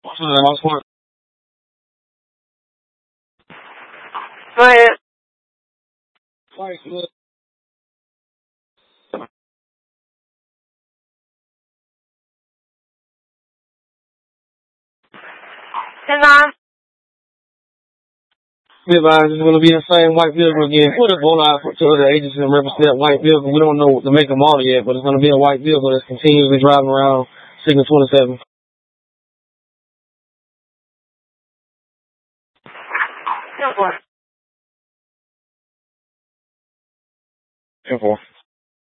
What's the last one? Go ahead. White Bill. 10-9. Be advised, it's going to be the same white vehicle again. Put a phone out to other agencies and represent white vehicle. We don't know the make and model yet, but it's going to be a white vehicle that's continuously driving around Signal 27. 10-4. 10-4.